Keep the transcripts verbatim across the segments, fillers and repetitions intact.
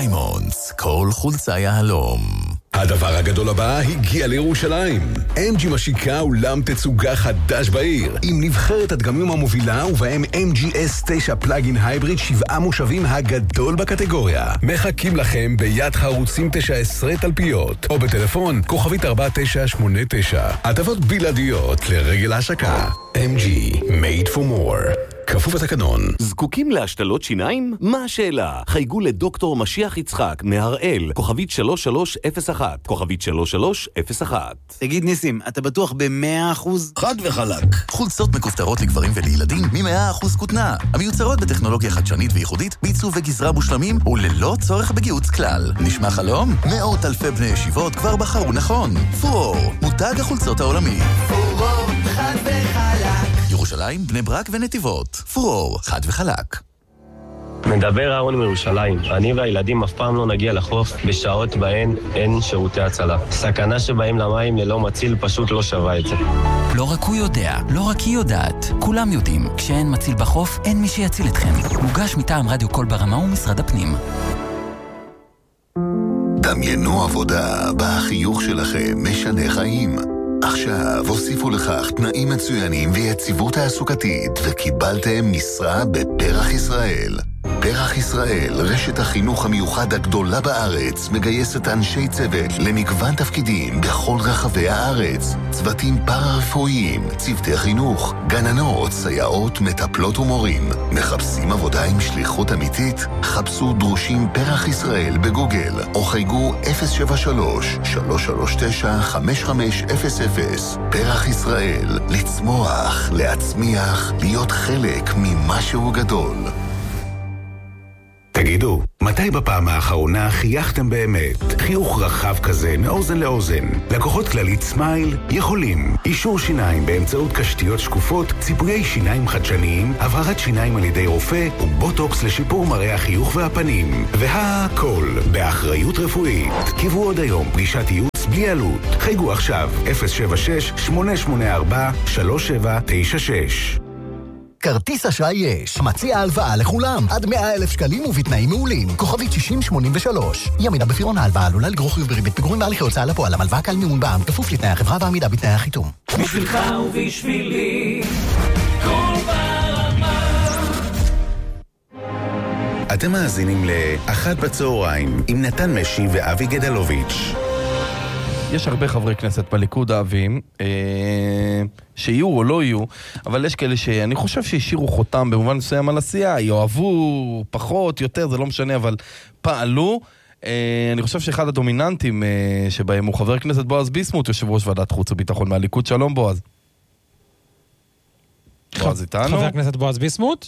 דיימונדס, כל חולצה יהלום. הדבר הגדול הבא הגיע לירושלים. אם ג'י משיקה אולם תצוגה חדש בעיר, עם נבחרת הדגמים המובילה ובהם אם ג'י אס תשע פלאגין הייבריד שבעה מושבים הגדול בקטגוריה. מחכים לכם ביד חרוצים תשע עשרה תלפיות, או בטלפון כוכבית ארבע תשע שמונה תשע. הטבות בלעדיות לרגל ההשקה. אם ג'י, made for more. כפוף התקנון. זקוקים להשתלות שיניים? מה השאלה? חייגו לדוקטור משיח יצחק מהראל, כוכבית שלוש שלוש אפס אחת, כוכבית שלוש שלוש אפס אחת. תגיד ניסים, אתה בטוח ב-מאה אחוז? חד וחלק. חולצות מכופתרות לגברים ולילדים מ-מאה אחוז כותנה. המיוצרות בטכנולוגיה חדשנית וייחודית, בעיצוב וגזרה מושלמים וללא צורך בגיהוץ כלל. נשמע חלום? מאות אלפי בני ישיבות כבר בחרו נכון. פורור, מותג החולצות העולמי. פורור, חד וחלק. ירושלים, בני ברק ונתיבות. פורור, חד וחלק. מדבר אהרון מירושלים. אני והילדים אף פעם לא נגיע לחוף בשעות בהן אין שירותי הצלה. סכנה שבאים למים ללא מציל פשוט לא שווה את זה. לא רק הוא יודע, לא רק היא יודעת. כולם יודעים, כשאין מציל בחוף, אין מי שיציל אתכם. מוגש מטעם רדיו קול ברמה ומשרד הפנים. דמיינו עבודה בה החיוך שלכם משנה חיים. עכשיו הוסיפו לכך תנאים מצוינים ויציבות תעסוקתית וקיבלתם משרה בפרח ישראל. פרח ישראל, רשת החינוך המיוחד הגדולה בארץ, מגייסת אנשי צוות למגוון תפקידים בכל רחבי הארץ. צוותים פארה-רפואיים, צוותי חינוך, גננות, סייעות, מטפלות ומורים. מחפשים עבודה עם שליחות אמיתית? חפשו דרושים פרח ישראל בגוגל, או חייגו אפס שבע שלוש שלוש שלוש תשע חמש חמש אפס אפס. פרח ישראל, לצמוח, להצמיח, להיות חלק ממשהו גדול. תגידו, מתי בפעם האחרונה חייכתם באמת? חיוך רחב כזה מאוזן לאוזן. לקוחות כללית סמייל יכולים. אישור שיניים באמצעות קשתיות שקופות, ציפויי שיניים חדשניים, הבהרת שיניים על ידי רופא ובוטוקס לשיפור מראה החיוך והפנים. והכל באחריות רפואית. קיבלו עוד היום פגישת ייעוץ בלי עלות. חייגו עכשיו אפס שבע שש שמונה שמונה ארבע שלוש שבע תשע שש. כרטיס אשראי יש. מציע הלוואה לכולם. עד מאה אלף שקלים ובתנאים מעולים. כוכבית שישים שמונים ושלוש. אי עמידה בפירעון ההלוואה עלולה לגרור חיוב בריבית פיגורים בהליכי הוצאה לפועל. המלוואה קל מימון בע"מ כפוף לתנאי החברה ועמידה בתנאי החיתום. בשבילך ובשבילי כל ברמה. אתם מאזינים לאחת בצהריים עם נתן משי ואבי גדלוביץ'. יש הרבה חברי כנסת בליכוד אהבים, אה, שיהיו או לא יהיו, אבל יש כאלה שאני חושב שהשאירו חותם במובן מסוים על עשייה, יאהבו פחות, יותר, זה לא משנה, אבל פעלו. אה, אני חושב שאחד הדומיננטים אה, שבהם הוא חבר הכנסת בועז ביסמוט, יושב ראש ועדת חוץ וביטחון מהליכוד. שלום בועז. בועז איתנו? חבר הכנסת בועז ביסמוט?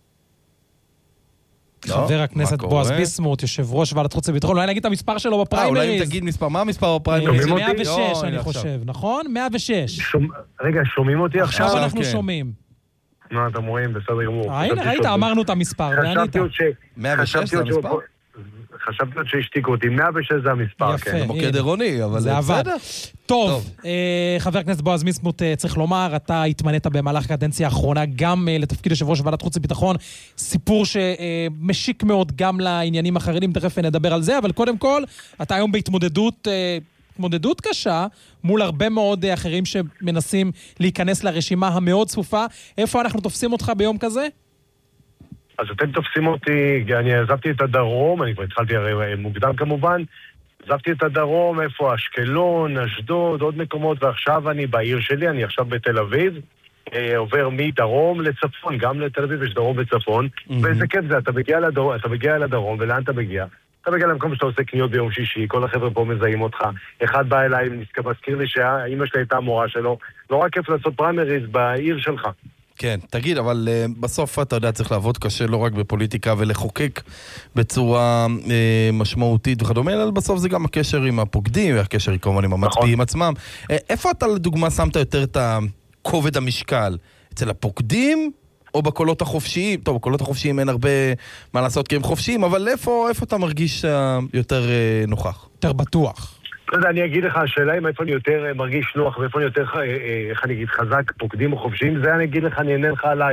חבר הכנסת בועז ביסמוט, יושב ראש ועדת חוץ וביטחון, אולי נגיד את המספר שלו בפריימריז. אולי אם תגיד מספר, מה המספר בפריימריז? מאה ושש אני חושב, נכון? מאה ושש. רגע, שומעים אותי עכשיו? עכשיו אנחנו שומעים. מה, אתם רואים? בסדר גמור. הנה, ראית, אמרנו את המספר, וענית. מאה ושש זה המספר? חשבתי עוד שהשתיקו אותי, מאה ושש זה המספר. יפה, זה מוקד עירוני, אבל זה בסדר. טוב, חבר הכנסת בועז ביסמוט, צריך לומר, אתה התמנית במהלך הקדנציה האחרונה גם לתפקיד יושב ראש ועדת חוץ וביטחון, סיפור שמשיק מאוד גם לעניינים החרדים, תכף נדבר על זה, אבל קודם כל, אתה היום בהתמודדות, התמודדות קשה, מול הרבה מאוד אחרים שמנסים להיכנס לרשימה המאוד צפופה. איפה אנחנו תופסים אותך ביום כזה? אז אתם תופסים אותי, אני עזבתי את הדרום, אני כבר התחלתי הרי מוקדם כמובן, עזבתי את הדרום, איפה אשקלון, אשדוד, עוד מקומות, ועכשיו אני בעיר שלי, אני עכשיו בתל אביב, עובר מדרום לצפון, גם לתל אביב יש דרום וצפון, mm-hmm. ואיזה כיף זה, אתה מגיע לדרום, אתה מגיע לדרום, ולאן אתה מגיע? אתה מגיע למקום שאתה עושה קניות ביום שישי, כל החבר'ה פה מזהים אותך, אחד בא אליי, מזכיר לי שהאמא שלי הייתה המורה שלו, לא רק כיף לעשות פריימריז בעיר שלך. כן, תגיד, אבל uh, בסוף אתה יודע, צריך לעבוד קשה לא רק בפוליטיקה ולחוקק בצורה uh, משמעותית וכדומה, אלא בסוף זה גם הקשר עם הפוקדים, והקשר כמובן עם המצביעים עצמם. Uh, איפה אתה לדוגמה שמת יותר את הכובד המשקל? אצל הפוקדים או בקולות החופשיים? טוב, בקולות החופשיים אין הרבה מה לעשות כי הם חופשיים, אבל איפה, איפה אתה מרגיש uh, יותר uh, נוכח? יותר בטוח. לא יודע, אני אגיד לך, השאלה אם איפה אני יותר מרגיש נוח ואיפה אני יותר, איך אני אגיד, חזק, פוקדים או חופשיים, זה אני אגיד לך, אני אענה לך הלילה.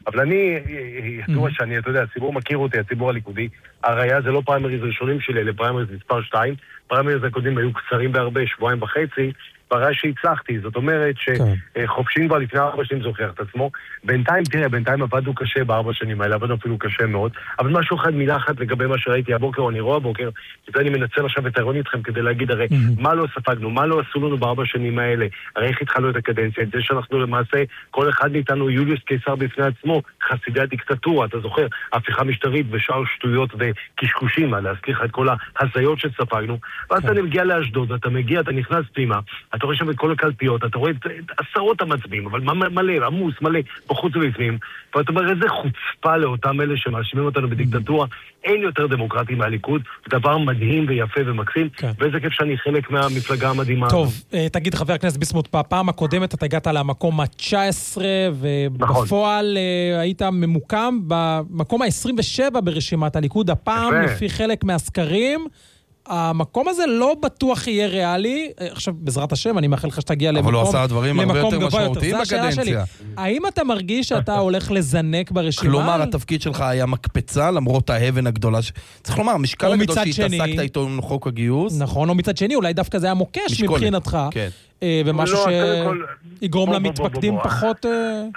אבל אני, ידוע שאני, אתה יודע, הציבור מכיר אותי, הציבור הליכודי, הראיה זה לא פריימריז ראשונים שלי, אלא פריימריז מספר שתיים, פריימריז הקודמים היו קצרים בהרבה, שבועיים וחצי, ברעי שהצלחתי, זאת אומרת שחופשים כבר לפני ארבע שנים זה הוכיח את עצמו. בינתיים, תראה, בינתיים עבדנו קשה בארבע שנים האלה, עבדנו אפילו קשה מאוד, אבל משהו אחד, מילה אחת לגבי מה שראיתי הבוקר, או אני רואה הבוקר, שזה אני מנצל עכשיו את האירוניה איתכם כדי להגיד, הרי מה לא ספגנו, מה לא עשו לנו בארבע שנים האלה, הרי איך התחלנו את הקדנציה, את זה שאנחנו למעשה, כל אחד מאיתנו יוליוס קיסר בפני עצמו, חסידי הדיקטטורה, אתה זוכר, הפיכה משטרית ושאר שטויות וקשקושים, להזכיר לך את כל ההזיות שספגנו, ואז אתה מגיע לאשדוד, אתה מגיע, אתה נכנס פנימה, אתה רואה שם את כל הקלפיות, אתה רואה את עשרות המצביעים, אבל מלא, עמוס, מלא, בחוץ ובפנים, ואתה אומר, איזה חוצפה לאותם אלה שמאשימים אותנו בדיקטטורה, אין יותר דמוקרטי מהליכוד, דבר מדהים ויפה ומקסים, ואיזה כיף שאני חלק מהמפלגה המדהימה. טוב, תגיד חבר הכנסת ביסמוט, בפעם הקודמת אתה הגעת למקום ה-תשע עשרה, ובפועל היית ממוקם במקום ה-עשרים ושבע ברשימת הליכוד, הפעם לפי חלק מהסקרים, המקום הזה לא בטוח יהיה ריאלי, עכשיו בעזרת השם, אני מאחל לך שתגיע למקום, אבל הוא עשה דברים הרבה יותר משמעותיים בקדנציה. האם אתה מרגיש שאתה הולך לזנק ברשימה? כלומר, התפקיד שלך היה מקפצה, למרות האבן הגדולה, צריך לומר, המשקל הגדול שהתעסקת איתו עם חוק הגיוס. נכון, או מצד שני, אולי דווקא זה היה מוקש מבחינתך, ומשהו שיגרום למתפקדים פחות...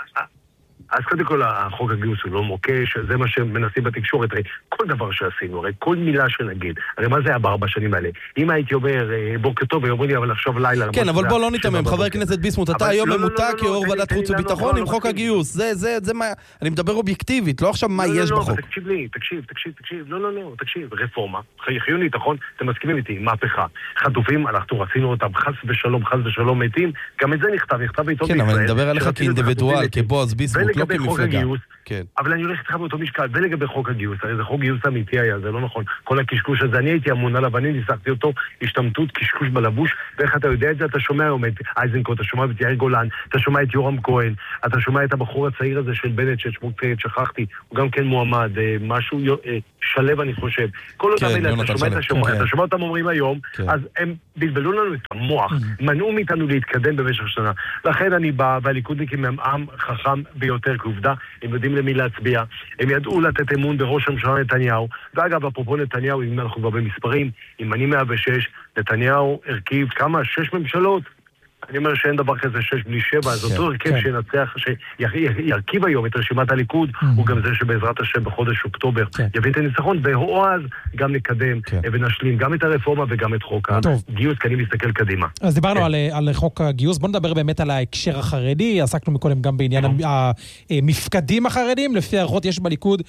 אז קודם כל, החוק הגיוס הוא לא מוקש, זה מה שמנסים בתקשורת, הרי כל דבר שעשינו, הרי כל מילה שנגיד, הרי מה זה היה בארבע שנים האלה? אם הייתי אומר, בוקר טוב, ואומרים לי, אבל עכשיו לילה... כן, אבל בוא לא נתמם, חבר הכנסת ביסמוט, אתה היום ממותק כיו"ר ועדת חוץ וביטחון עם חוק הגיוס, זה מה... אני מדבר אובייקטיבית, לא עכשיו מה יש בחוק. תקשיב לי, תקשיב, תקשיב, תקשיב, לא, לא, לא, תקשיב, רפורמה, חיונית, נכון? אתם מסכימים איתי, מהפכה. חטופים, אנחנו רצינו אותם, חס ושלום, חס ושלום מתים, גם את זה נכתב, נכתב בעיתון בישראל. כן, אבל אני מדבר עליך כאינדיבידואל, כבועז ביסמוט, לא כמפלגה. כן. אבל אני הולך איתך באותו משקל, ולגבי חוק הגיוס, הרי זה חוק גיוס אמיתי היה, זה לא נכון. כל הקשקוש הזה, אני הייתי אמון עליו, אני ניסחתי אותו, השתמטות, קשקוש בלבוש, ואיך אתה יודע את זה, אתה שומע היום את אייזנקוט, אתה שומע את יאיר גולן, אתה שומע את יורם כהן, אתה שומע את הבחור הצעיר הזה של בנט, ששמו שכחתי, הוא גם כן מועמד, משהו שלב אני חושב. כל אותם אלה, אתה שומע את השמוע, אתה שומע אותם אומרים היום, אז הם בלבלו לנו את המוח, מנעו מאיתנו להתקדם במשך שנה. לכן אני בא, והליכודניקים הם עם חכם ביותר כעובדה, הם יודעים למי להצביע, הם ידעו לתת אמון בראש הממשלה נתניהו, ואגב, אפרופו נתניהו, אם אנחנו כבר במספרים, אם אני מאה ושש, נתניהו הרכיב כמה? שש ממשלות? אני אומר שאין דבר כזה שש בלי שבע, אז אותו הרכב שינצח, שירכיב היום את רשימת הליכוד, הוא גם זה שבעזרת השם בחודש אוקטובר יביא את הניצחון, והוא אז גם נקדם ונשלים גם את הרפורמה וגם את חוק הגיוס, כי אני מסתכל קדימה. אז דיברנו על חוק הגיוס, בוא נדבר באמת על ההקשר החרדי, עסקנו מקודם גם בעניין המפקדים החרדים, לפי הערכות יש בליכוד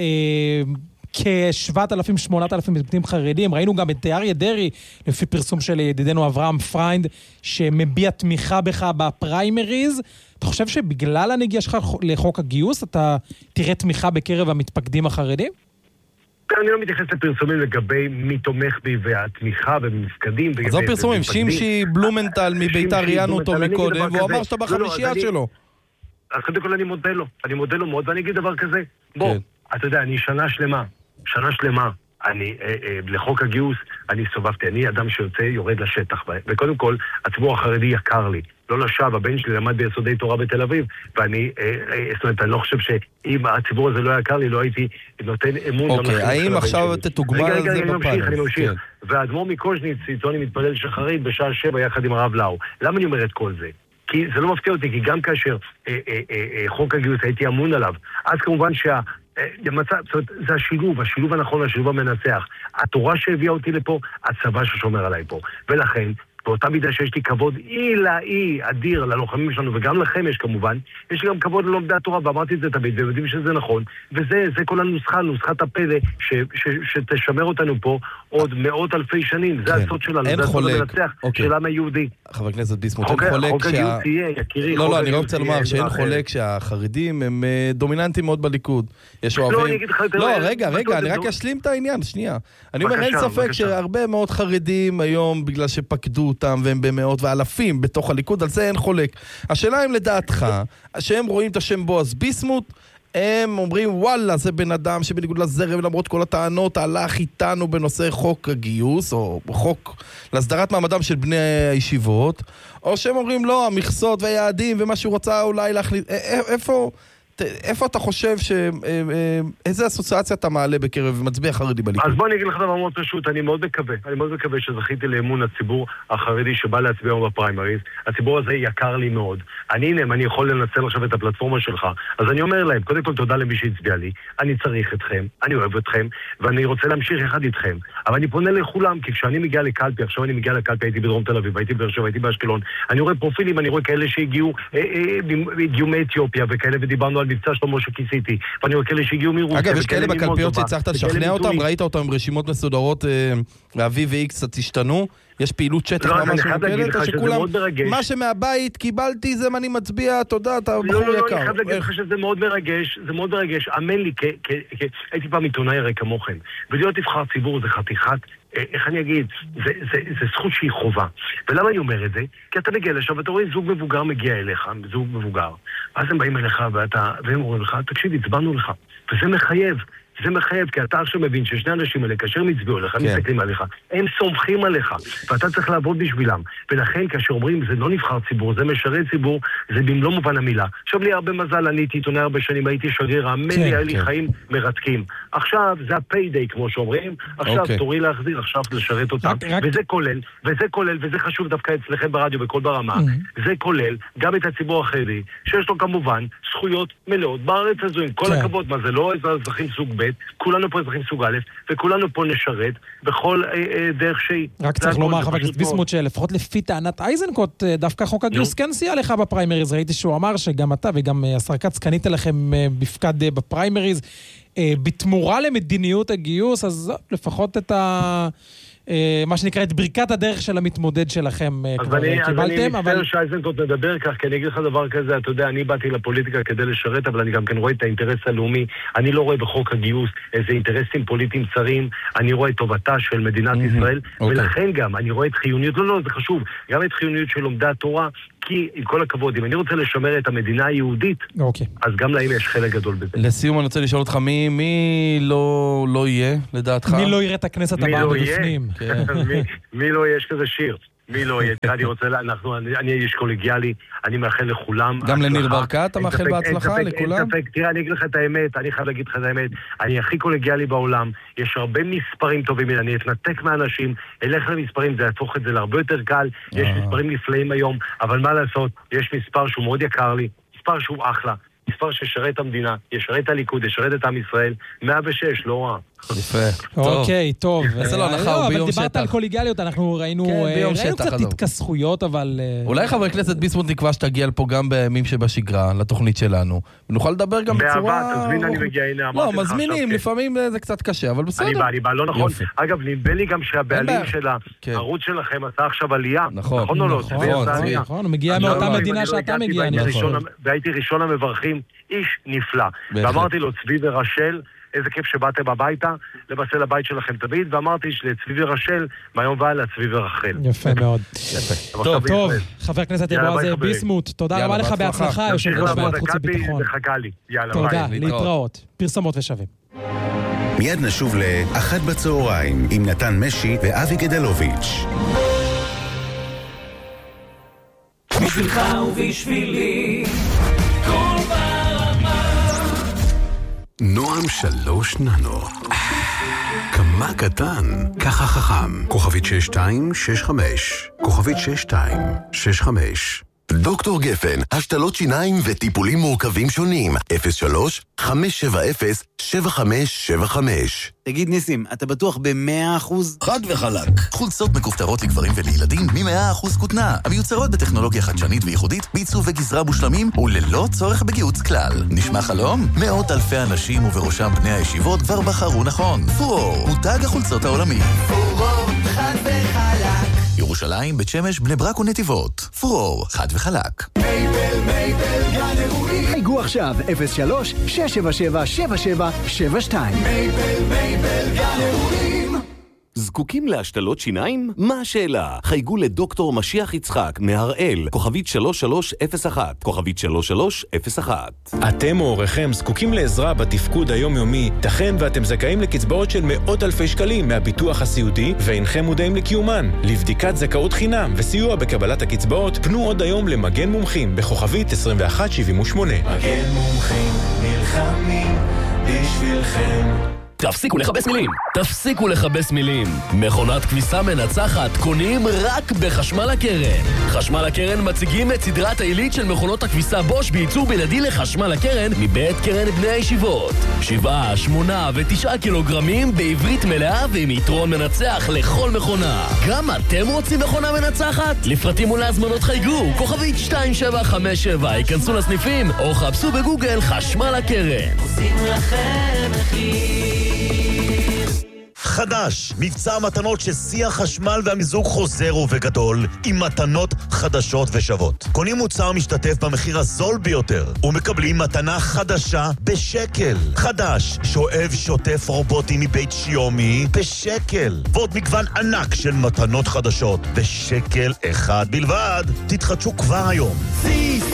כ-שבעת אלפים שמונת אלפים מתפקדים חרדים, ראינו גם את אריה דרעי, לפי פרסום של ידידנו אברהם פריינד, שמביע תמיכה בך בפריימריז. אתה חושב שבגלל הנגיעה שלך לחוק הגיוס, אתה תראה תמיכה בקרב המתפקדים החרדים? אני לא מתייחס לפרסומים לגבי מי תומך בי והתמיכה במפקדים. אז לא פרסומים, שימשי בלומנטל מביתר ראיינו אותו מקודם, והוא אמר שאתה בחמישייה שלו. אז קודם כל אני מודה לו, אני מודה לו מאוד, ואני אגיד דבר כזה, בוא, אתה יודע, אני שנה שלמה, שנה שלמה, אני, אה, אה, לחוק הגיוס, אני סובבתי, אני אדם שיוצא, יורד לשטח, וקודם כל, הציבור החרדי יקר לי, לא לשווא, הבן שלי למד ביסודי תורה בתל אביב, ואני, אה, אה, זאת אומרת, אני לא חושב שאם הציבור הזה לא יקר לי, לא הייתי נותן אמון. אוקיי, האם עכשיו תתוגמל על זה בפאנל? אני ממשיך, אני ממשיך. והאדמו"ר מקוז'ניץ, איתו אני מתפלל שחרית בשעה שבע יחד עם הרב לאו. למה אני אומר את כל זה? כי זה לא מפתיע אותי, כי גם כאשר אה, אה, אה, חוק הגיוס הייתי אמון עליו, אז כמובן שה... למצב, זאת אומרת, זה השילוב, השילוב הנכון, השילוב המנצח. התורה שהביאה אותי לפה, הצבא ששומר עליי פה. ולכן, באותה מידה שיש לי כבוד אי אדיר ללוחמים שלנו, וגם לכם יש כמובן, יש לי גם כבוד ללומדי התורה, ואמרתי את זה תמיד, ויודעים שזה נכון, וזה זה כל הנוסחה, נוסחת הפלא, ש, ש, שתשמר אותנו פה עוד מאות אלפי שנים, זה הסוד שלנו, זה הסוד המנצח של העם היהודי. חבר הכנסת ביסמוט, אין חולק חוק הגיוס תהיה, יקירי. לא, לא, אני לא רוצה לומר שאין חולק שהחרדים הם דומיננטים מאוד בליכוד. יש אוהבים... לא, רגע, רגע, אני רק אשלים את העניין, שנייה. אני אומר, אין ספק שהרבה מאוד חרדים היום, בגלל שפקדו אותם, והם במאות ואלפים בתוך הליכוד, על זה אין חולק. השאלה אם לדעתך, שהם רואים את השם בועז ביסמוט, הם אומרים, וואלה, זה בן אדם שבניגוד לזרם, למרות כל הטענות, הלך איתנו בנושא חוק הגיוס, או חוק להסדרת מעמדם של בני הישיבות, או שהם אומרים, לא, המכסות והיעדים, ומה שהוא רוצה אולי להחליט, איפה... איפה אתה חושב ש... איזה אסוציאציה אתה מעלה בקרב מצביע חרדי בליכוד? אז בוא אני אגיד לך דבר מאוד פשוט, אני מאוד מקווה, אני מאוד מקווה שזכיתי לאמון הציבור החרדי שבא להצביע בפריימריז. הציבור הזה יקר לי מאוד. אני הנה, אני יכול לנצל עכשיו את הפלטפורמה שלך. אז אני אומר להם, קודם כל תודה למי שהצביע לי. אני צריך אתכם, אני אוהב אתכם, ואני רוצה להמשיך אחד איתכם. אבל אני פונה לכולם, כי כשאני מגיע לקלפי, עכשיו אני מגיע לקלפי, הייתי בדרום תל אביב, הייתי באר שבע, הייתי באשקלון. אני רואה פרופילים, אני רואה כאלה שהגיעו, אה, אה, הגיעו מאתיופיה, וכאלה, ודיברנו על מבצע שלמה שכיסיתי. ואני רואה כאלה שהגיעו מרוסיה. אגב, יש כאלה בקלפיות שהצלחת לשכנע אותם, ראית אותם עם רשימות מסודרות, ה-V ו-X קצת השתנו, יש פעילות שטח ממש מוקלת, שכולם, מה שמהבית קיבלתי זה מה אני מצביע, תודה, אתה בחור יקר. לא, לא, אני חייב להגיד לך שזה מאוד מרגש, זה מאוד מרגש, אמן לי, הייתי פעם עיתונאי הרי כמוכם, ולהיות נבחר ציבור זה חתיכת, איך אני אגיד, זה זכות שהיא חובה. ולמה אני אומר את זה? כי אתה מגיע לשם ואתה רואה זוג מבוגר מגיע אליך, זוג מבוגר, אז הם באים אליך והם אומרים לך, תקשיב, הצבענו לך, וזה מחייב. זה מחייב, כי אתה עכשיו מבין ששני אנשים האלה, כאשר מצביעו לך, מסתכלים עליך, הם סומכים עליך, ואתה צריך לעבוד בשבילם. ולכן, כאשר אומרים, זה לא נבחר ציבור, זה משרת ציבור, זה במלוא מובן המילה. עכשיו לי הרבה מזל, אני הייתי עיתונאי הרבה שנים, הייתי שגריר, אמן לי, היה לי חיים מרתקים. עכשיו, זה הפיידיי, כמו שאומרים, עכשיו תורי להחזיר, עכשיו לשרת אותם. וזה כולל, וזה כולל, וזה חשוב דווקא אצלכם ברדיו, בכל ברמה, זה כולל גם את הציבור החרדי, שיש לו כמובן זכויות מלאות בארץ הזו, עם כל הכבוד, מה זה לא אזרחים סוג ב', כולנו פה אזרחים סוג א', וכולנו פה נשרת בכל אה, אה, דרך שהיא. רק צריך לומר, חבר הכנסת ביסמוט, שלפחות לפי טענת אייזנקוט, דווקא חוק הגיוס כן סייע לך בפריימריז. ראיתי שהוא אמר שגם אתה וגם השר כץ קנית לכם בפקד בפריימריז, בתמורה למדיניות הגיוס, אז לפחות את ה... מה שנקרא, את ברכת הדרך של המתמודד שלכם כבר קיבלתם. אז אני מצטער שאייזנקוט מדבר כך, כי אני אגיד לך דבר כזה, אתה יודע, אני באתי לפוליטיקה כדי לשרת, אבל אני גם כן רואה את האינטרס הלאומי, אני לא רואה בחוק הגיוס איזה אינטרסים פוליטיים צרים, אני רואה את טובתה של מדינת ישראל, ולכן גם, אני רואה את חיוניות, לא, לא, זה חשוב, גם את חיוניות של לומדי התורה, כי עם כל הכבוד, אם אני רוצה לשמר את המדינה היהודית, אז גם להם יש חלק גדול בזה. לסיום אני רוצה לשאול אותך, מי, מי לא, לא יהיה, לדעתך? מי לא יראה את הכנסת הבאה בפנים? מי לא יהיה? יש כזה שיר. מי לא יהיה? אני רוצה, אנחנו, אני איש קולגיאלי, אני מאחל לכולם. גם לניר ברקת, אתה מאחל בהצלחה לכולם? אין ספק, תראה, אני אגיד לך את האמת, אני חייב להגיד לך את האמת, אני הכי קולגיאלי בעולם, יש הרבה מספרים טובים, אני אתנתק מהאנשים, אלך למספרים, זה יהפוך את זה להרבה יותר קל, יש מספרים נפלאים היום, אבל מה לעשות, יש מספר שהוא מאוד יקר לי, מספר שהוא אחלה, מספר ששרת את המדינה, ישרת את הליכוד, ישרת את עם ישראל, מאה ושש, לא רע. יפה. אוקיי, טוב. איזה לא הנחה, הוא ביום שטח. דיברת על קוליגליות, אנחנו ראינו קצת התכסחויות, אבל... אולי חבר הכנסת ביסמוט נקבע שתגיע לפה גם בימים שבשגרה, לתוכנית שלנו. ונוכל לדבר גם בצורה... באהבה, תזמין, אני מגיע, הנה, אמרתי לך. לא, מזמינים, לפעמים זה קצת קשה, אבל בסדר. אני בא, אני בא, לא נכון. אגב, נדמה לי גם שהבעלים של הערוץ שלכם עשה עכשיו עלייה. נכון, נכון או לא? נכון, הוא מגיע מאותה מדינה שאתה מגיע. והייתי ראשון המברכים, איש נפלא. ואמרתי לו, צבי ורשל, איזה כיף שבאתם הביתה, לבשל לבית שלכם תמיד, ואמרתי שלצבי ורשל, מהיום והלאה צבי ורחל. יפה מאוד. טוב, טוב, חבר הכנסת בועז ביסמוט, תודה רבה לך בהצלחה, יושב ראש ועדת חוץ וביטחון. תודה, להתראות. פרסומות ושווים. מיד נשוב לאחת בצהריים עם נתן משי ואבי גדלוביץ'. בשבילך ובשבילי כל ברמה. נועם שלוש ננו. כמה קטן, ככה חכם. כוכבית שש שתיים שש חמש. כוכבית שש שתיים שש חמש. דוקטור גפן, השתלות שיניים וטיפולים מורכבים שונים. אפס שלוש חמש שבע אפס שבע חמש שבע חמש. תגיד ניסים, אתה בטוח ב-מאה אחוז? חד וחלק. חולצות מכופתרות לגברים ולילדים מ-מאה אחוז כותנה, המיוצרות בטכנולוגיה חדשנית וייחודית, בעיצוב וגזרה מושלמים וללא צורך בגיוץ כלל. נשמע חלום? מאות אלפי אנשים ובראשם בני הישיבות כבר בחרו נכון. פורור, מותג החולצות העולמי. פורור, חד וחלק. ירושלים, בית שמש, בני ברק ונתיבות. פורור, חד וחלק. מייבל, מייבל, גן אירועים. היגו עכשיו, אפס שלוש שש שבע שבע שבע שבע שבע שתיים. מייבל, מייבל, גן אירועים. זקוקים להשתלות שיניים? מה השאלה? חייגו לדוקטור משיח יצחק מהראל, כוכבית שלוש שלוש אפס אחת, כוכבית שלוש שלוש אפס אחת. אתם או הוריכם זקוקים לעזרה בתפקוד היומיומי, תכן ואתם זכאים לקצבאות של מאות אלפי שקלים מהביטוח הסיעודי ואינכם מודעים לקיומן. לבדיקת זכאות חינם וסיוע בקבלת הקצבאות, פנו עוד היום למגן מומחים בכוכבית עשרים ואחת שבעים ושמונה. מגן מומחים נלחמים בשבילכם. תפסיקו לחבש מילים, תפסיקו לחבש מילים. מכונת כביסה מנצחת קונים רק בחשמל הקרן. חשמל הקרן מציגים את סדרת העילית של מכונות הכביסה בוש בייצור בלעדי לחשמל הקרן מבית קרן בני הישיבות. שבעה, שמונה ותשעה קילוגרמים בעברית מלאה ועם יתרון מנצח לכל מכונה. גם אתם רוצים מכונה מנצחת? לפרטים ולהזמנות חייגו, כוכבית שתיים שבע חמש שבע, ייכנסו לסניפים או חפשו בגוגל חשמל הקרן. עושים לכם מחיר. חדש, מבצע מתנות ששיא החשמל והמיזוג חוזר ובגדול עם מתנות חדשות ושוות. קונים מוצר משתתף במחיר הזול ביותר ומקבלים מתנה חדשה בשקל. חדש, שואב שוטף רובוטי מבית שיומי בשקל. ועוד מגוון ענק של מתנות חדשות בשקל אחד בלבד. תתחדשו כבר היום.